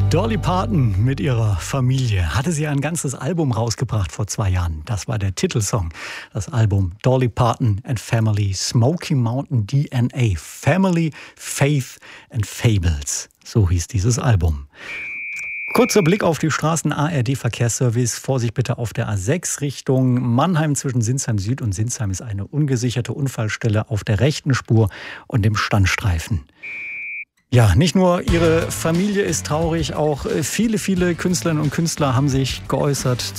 Dolly Parton mit ihrer Familie hatte sie ein ganzes Album rausgebracht vor 2 Jahren. Das war der Titelsong. Das Album Dolly Parton and Family, Smoky Mountain DNA, Family, Faith and Fables. So hieß dieses Album. Kurzer Blick auf die Straßen. ARD-Verkehrsservice. Vorsicht bitte auf der A6 Richtung Mannheim. Zwischen Sinsheim Süd und Sinsheim ist eine ungesicherte Unfallstelle auf der rechten Spur und dem Standstreifen. Ja, nicht nur ihre Familie ist traurig, auch viele Künstlerinnen und Künstler haben sich geäußert